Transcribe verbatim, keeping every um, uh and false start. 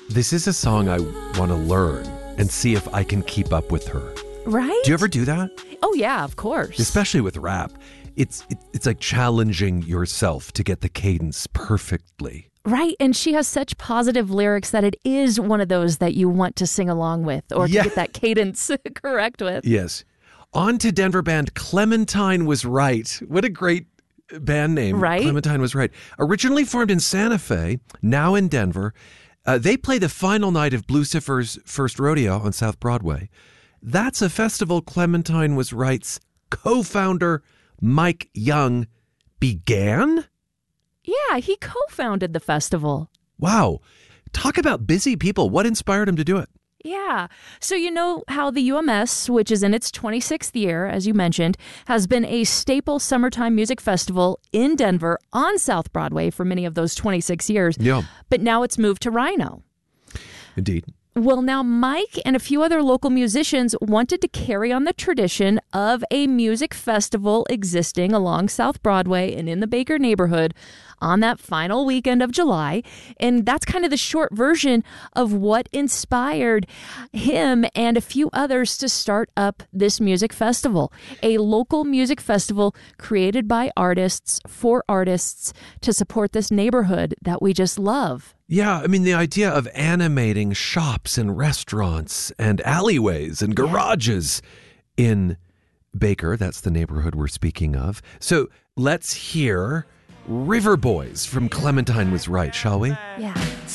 This is a song I want to learn and see if I can keep up with her. Right? Do you ever do that? Oh, yeah, of course. Especially with rap. It's it, it's like challenging yourself to get the cadence perfectly. Right, and she has such positive lyrics that it is one of those that you want to sing along with or Yeah. to get that cadence correct with. Yes. On to Denver band Clementine Was Right. What a great band name. Right? Clementine Was Right. Originally formed in Santa Fe, now in Denver. Uh, they play the final night of Bluecifer's first rodeo on South Broadway. That's a festival Clementine Was Right's co-founder, Mike Young, began? Yeah, he co-founded the festival. Wow. Talk about busy people. What inspired him to do it? Yeah. So you know how the U M S, which is in its twenty-sixth year, as you mentioned, has been a staple summertime music festival in Denver on South Broadway for many of those twenty-six years. Yeah. But now it's moved to Rhino. Indeed. Well, now Mike and a few other local musicians wanted to carry on the tradition of a music festival existing along South Broadway and in the Baker neighborhood on that final weekend of July. And that's kind of the short version of what inspired him and a few others to start up this music festival, a local music festival created by artists for artists to support this neighborhood that we just love. Yeah, I mean, the idea of animating shops and restaurants and alleyways and garages in Baker, that's the neighborhood we're speaking of. So let's hear River Boys from Clementine Was Right, shall we? Yeah.